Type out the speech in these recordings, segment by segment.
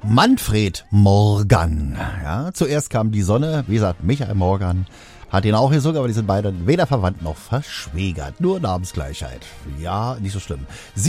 Manfred Morgan. Ja, zuerst kam die Sonne, wie gesagt, Michael Morgan hat ihn auch gesungen, aber die sind beide weder verwandt noch verschwägert. Nur Namensgleichheit. Ja, nicht so schlimm.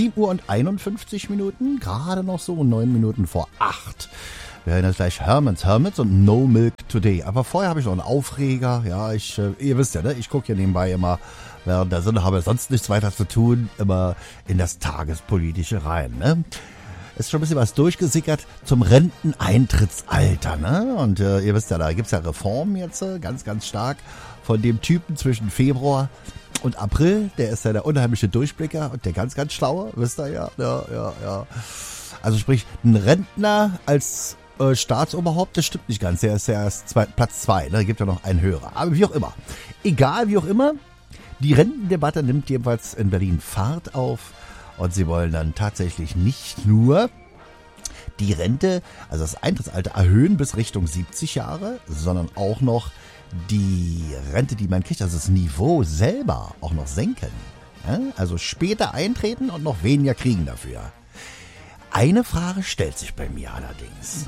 7:51 Minuten, gerade noch so 9 Minuten vor 8. Wir hören jetzt gleich Herman's Hermits und No Milk Today. Aber vorher habe ich noch einen Aufreger. Ja, ihr wisst ja, ne? Ich gucke ja nebenbei immer während der Sonne, habe sonst nichts weiter zu tun, immer in das Tagespolitische rein, ne? Ist schon ein bisschen was durchgesickert zum Renteneintrittsalter, ne? Und ihr wisst ja, da gibt's ja Reformen jetzt, ganz, ganz stark von dem Typen zwischen Februar und April. Der ist ja der unheimliche Durchblicker und der ganz, ganz schlaue, wisst ihr ja. Ja. Also sprich, ein Rentner als Staatsoberhaupt, das stimmt nicht ganz. Der ist ja erst Platz 2, ne? Gibt ja noch einen höherer. Aber wie auch immer. Egal, wie auch immer. Die Rentendebatte nimmt jedenfalls in Berlin Fahrt auf. Und sie wollen dann tatsächlich nicht nur die Rente, also das Eintrittsalter erhöhen bis Richtung 70 Jahre, sondern auch noch die Rente, die man kriegt, also das Niveau selber auch noch senken. Ja? Also später eintreten und noch weniger kriegen dafür. Eine Frage stellt sich bei mir allerdings.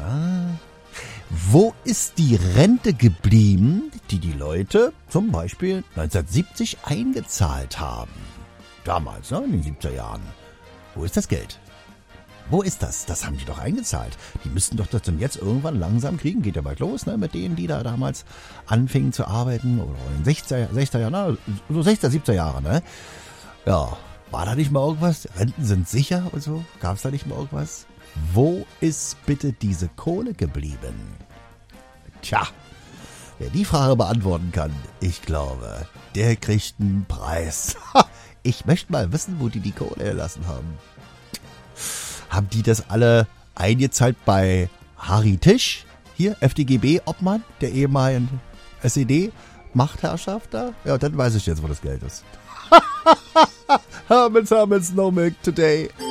Wo ist die Rente geblieben, die die Leute zum Beispiel 1970 eingezahlt haben? Damals, ne, in den 70er Jahren. Wo ist das Geld? Wo ist das? Das haben die doch eingezahlt. Die müssten doch das dann jetzt irgendwann langsam kriegen. Geht ja bald los, ne, mit denen, die da damals anfingen zu arbeiten. Oder in den 60er Jahren, so 60er, 70er Jahre, ne? Ja, war da nicht mal irgendwas? Renten sind sicher und so? Gab's da nicht mal irgendwas? Wo ist bitte diese Kohle geblieben? Tja, wer die Frage beantworten kann, ich glaube, der kriegt einen Preis. Ich möchte mal wissen, wo die Kohle erlassen haben. Haben die das alle eingezahlt bei Harry Tisch? Hier, FDGB-Obmann, der ehemaligen SED-Machtherrschaft da? Ja, dann weiß ich jetzt, wo das Geld ist. Herman's No Milk Today.